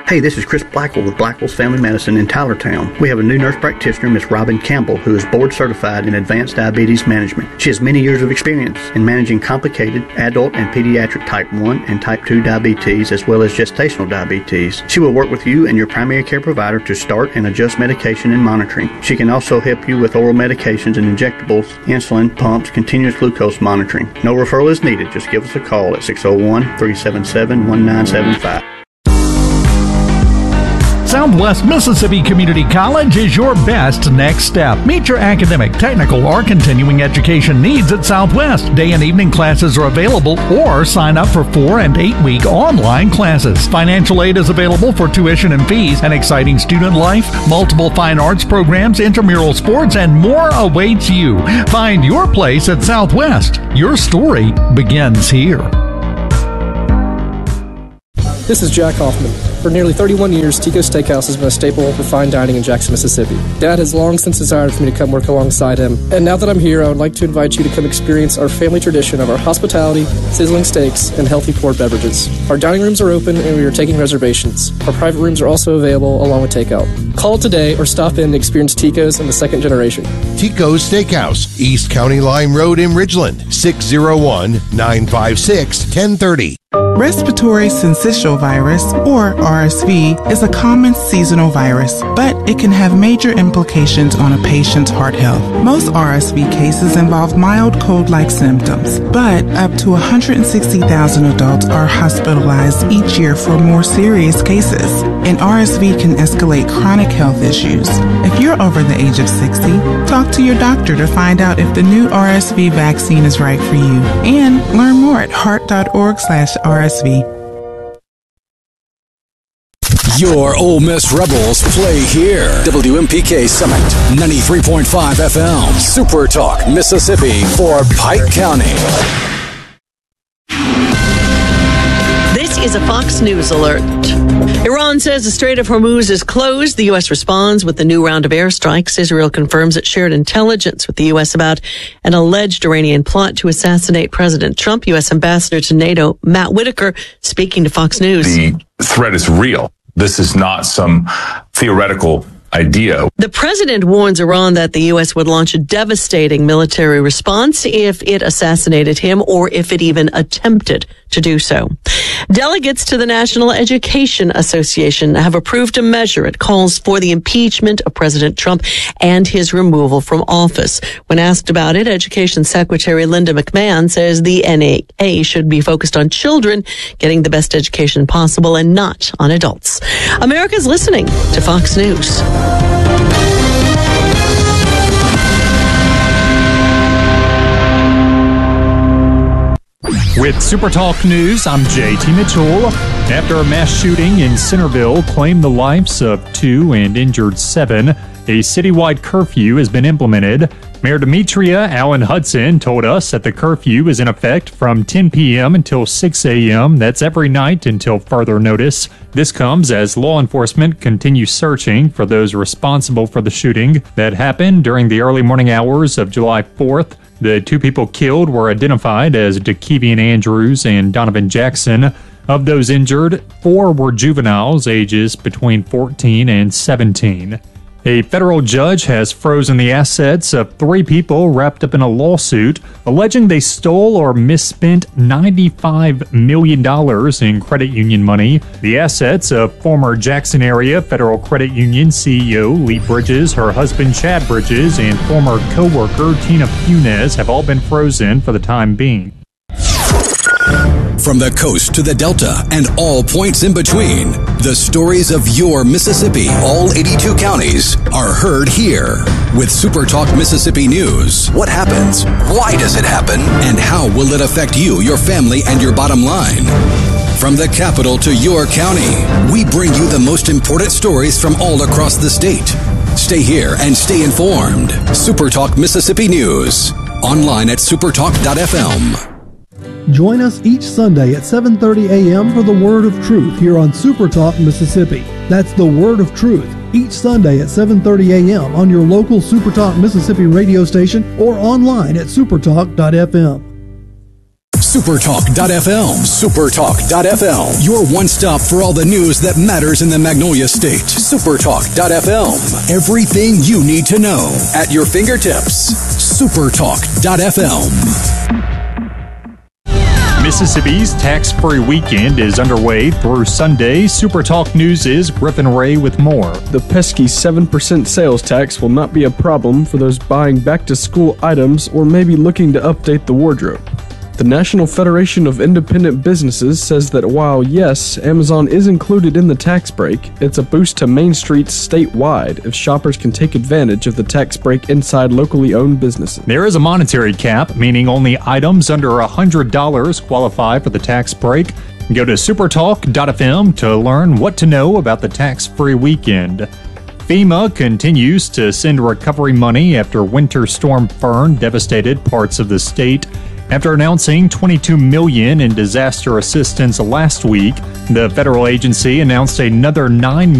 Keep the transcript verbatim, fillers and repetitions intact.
Hey, this is Chris Blackwell with Blackwell's Family Medicine in Tylertown. We have a new nurse practitioner, Miss Robin Campbell, who is board certified in advanced diabetes management. She has many years of experience in managing complicated adult and pediatric type one and type two diabetes, as well as gestational diabetes. She will work with you and your primary care provider to start and adjust medication and monitoring. She can also help you with oral medications and injectables, insulin, pumps, continuous glucose monitoring. No referral is needed. Just give us a call at six oh one, three seven seven, one nine seven five. Southwest Mississippi Community College is your best next step. Meet your academic, technical, or continuing education needs at Southwest. Day and evening classes are available, or sign up for four and eight week online classes. Financial aid is available for tuition and fees. An exciting student life, multiple fine arts programs, intramural sports, and more awaits you. Find your place at Southwest. Your story begins here. This is Jack Hoffman. For nearly thirty-one years, Tico's Steakhouse has been a staple for fine dining in Jackson, Mississippi. Dad has long since desired for me to come work alongside him. And now that I'm here, I would like to invite you to come experience our family tradition of our hospitality, sizzling steaks, and healthy poured beverages. Our dining rooms are open and we are taking reservations. Our private rooms are also available along with takeout. Call today or stop in and experience Tico's in the second generation. Tico's Steakhouse, East County Line Road in Ridgeland, six oh one, nine five six, one oh three oh. Respiratory syncytial virus, or R S V, is a common seasonal virus, but it can have major implications on a patient's heart health. Most R S V cases involve mild cold-like symptoms, but up to one hundred sixty thousand adults are hospitalized each year for more serious cases, and R S V can escalate chronic health issues. If you're over the age of sixty, talk to your doctor to find out if the new R S V vaccine is right for you, and learn more at heart.org slash RSV. Your Ole Miss Rebels play here. W M P K Summit, ninety-three point five F M. Super Talk, Mississippi for Pike County. This is a Fox News alert. Iran says the Strait of Hormuz is closed. The U S responds with a new round of airstrikes. Israel confirms it shared intelligence with the U S about an alleged Iranian plot to assassinate President Trump. U S Ambassador to NATO, Matt Whitaker, speaking to Fox News. The threat is real. This is not some theoretical idea. The president warns Iran that the U S would launch a devastating military response if it assassinated him or if it even attempted to do so. Delegates to the National Education Association have approved a measure. It calls for the impeachment of President Trump and his removal from office. When asked about it, Education Secretary Linda McMahon says the N A A should be focused on children getting the best education possible and not on adults. America's listening to Fox News. With Super Talk News, I'm J T Mitchell. After a mass shooting in Centerville claimed the lives of two and injured seven, a citywide curfew has been implemented. Mayor Demetria Allen Hudson told us that the curfew is in effect from ten p.m. until six a.m. That's every night until further notice. This comes as law enforcement continues searching for those responsible for the shooting that happened during the early morning hours of July fourth. The two people killed were identified as DeKevian Andrews and Donovan Jackson. Of those injured, four were juveniles ages between fourteen and seventeen. A federal judge has frozen the assets of three people wrapped up in a lawsuit alleging they stole or misspent ninety-five million dollars in credit union money. The assets of former Jackson area Federal Credit Union C E O Lee Bridges, her husband Chad Bridges, and former co-worker Tina Funes have all been frozen for the time being. From the coast to the Delta and all points in between, the stories of your Mississippi, all eighty-two counties, are heard here. With Super Talk Mississippi News, what happens, why does it happen, and how will it affect you, your family, and your bottom line? From the capital to your county, we bring you the most important stories from all across the state. Stay here and stay informed. Super Talk Mississippi News, online at supertalk dot f m. Join us each Sunday at seven thirty a.m. for the Word of Truth here on Super Talk Mississippi. That's the Word of Truth, each Sunday at seven thirty a.m. on your local Super Talk Mississippi radio station or online at supertalk dot f m. Supertalk dot f m. Supertalk dot f m. Your one stop for all the news that matters in the Magnolia State. Supertalk dot f m. Everything you need to know at your fingertips. Supertalk dot f m. Mississippi's tax-free weekend is underway through Sunday. Supertalk News' Griffin Ray with more. The pesky seven percent sales tax will not be a problem for those buying back-to-school items or maybe looking to update the wardrobe. The National Federation of Independent Businesses says that while, yes, Amazon is included in the tax break, it's a boost to Main Streets statewide if shoppers can take advantage of the tax break inside locally owned businesses. There is a monetary cap, meaning only items under one hundred dollars qualify for the tax break. Go to supertalk dot f m to learn what to know about the tax-free weekend. FEMA continues to send recovery money after Winter Storm Fern devastated parts of the state. After announcing twenty-two million dollars in disaster assistance last week, the federal agency announced another nine